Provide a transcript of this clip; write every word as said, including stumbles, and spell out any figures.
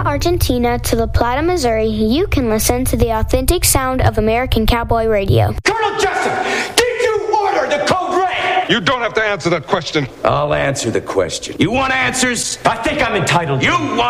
Argentina to La Plata, Missouri, you can listen to the authentic sound of American Cowboy Radio. Colonel Jessup, did you order the Code Red? You don't have to answer that question. I'll answer the question. You want answers? I think I'm entitled. You want